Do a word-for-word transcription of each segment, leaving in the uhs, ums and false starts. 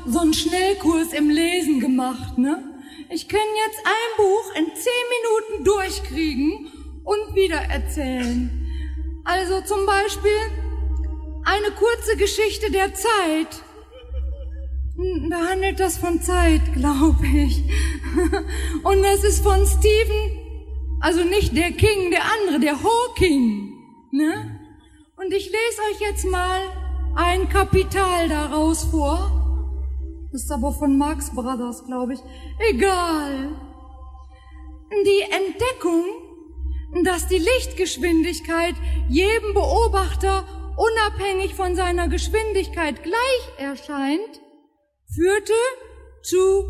so einen Schnellkurs im Lesen gemacht, ne? Ich kann jetzt ein Buch in zehn Minuten durchkriegen und wieder erzählen. Also zum Beispiel eine kurze Geschichte der Zeit. Da handelt das von Zeit, glaube ich. Und das ist von Stephen, also nicht der King, der andere, der Hawking, ne? Und ich lese euch jetzt mal ein Kapital daraus vor. Das ist aber von Marx Brothers, glaube ich. Egal. Die Entdeckung, dass die Lichtgeschwindigkeit jedem Beobachter unabhängig von seiner Geschwindigkeit gleich erscheint, führte zu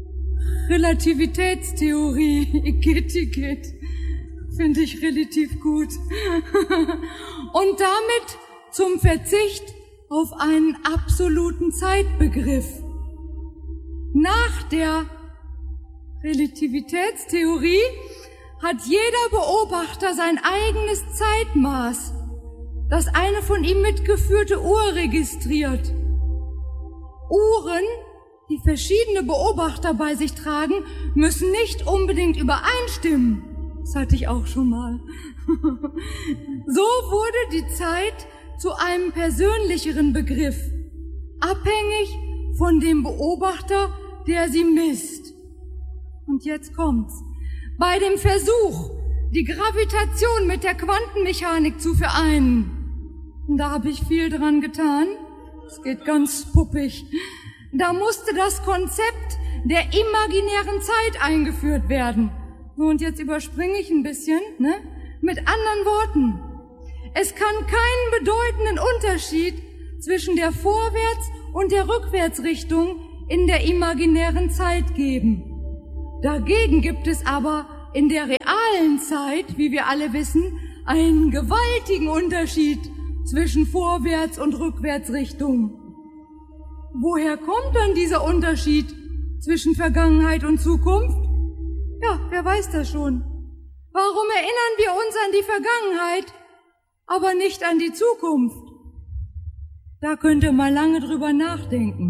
Relativitätstheorie. Igitt, igitt. Finde ich relativ gut. Und damit zum Verzicht auf einen absoluten Zeitbegriff. Nach der Relativitätstheorie hat jeder Beobachter sein eigenes Zeitmaß, das eine von ihm mitgeführte Uhr registriert. Uhren, die verschiedene Beobachter bei sich tragen, müssen nicht unbedingt übereinstimmen. Das hatte ich auch schon mal. So wurde die Zeit zu einem persönlicheren Begriff, abhängig von dem Beobachter, der sie misst. Und jetzt kommt's. Bei dem Versuch, die Gravitation mit der Quantenmechanik zu vereinen, da habe ich viel dran getan. Es geht ganz puppig. Da musste das Konzept der imaginären Zeit eingeführt werden. So, und jetzt überspringe ich ein bisschen, ne? Mit anderen Worten. Es kann keinen bedeutenden Unterschied zwischen der Vorwärts- und der Rückwärtsrichtung in der imaginären Zeit geben. Dagegen gibt es aber in der realen Zeit, wie wir alle wissen, einen gewaltigen Unterschied zwischen Vorwärts- und Rückwärtsrichtung. Woher kommt dann dieser Unterschied zwischen Vergangenheit und Zukunft? Ja, wer weiß das schon. Warum erinnern wir uns an die Vergangenheit, aber nicht an die Zukunft? Da könnt ihr mal lange drüber nachdenken.